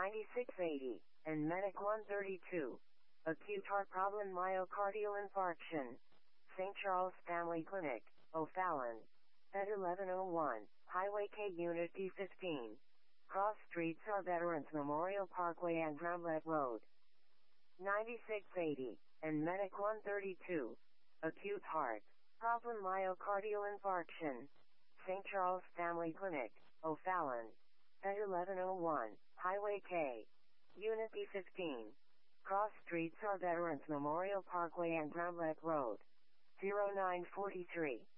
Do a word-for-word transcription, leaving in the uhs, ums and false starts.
ninety-six eighty, and Medic one thirty-two. Acute heart problem myocardial infarction. Saint Charles Family Clinic, O'Fallon. At eleven oh one, Highway K Unit P fifteen. Cross streets are Veterans Memorial Parkway and Ramlet Road. ninety-six eighty, and Medic one thirty-two. Acute heart problem myocardial infarction. Saint Charles Family Clinic, O'Fallon. At eleven oh one, Highway K. Unit P fifteen. Cross streets are Veterans Memorial Parkway and Ramlet Road. zero nine four three.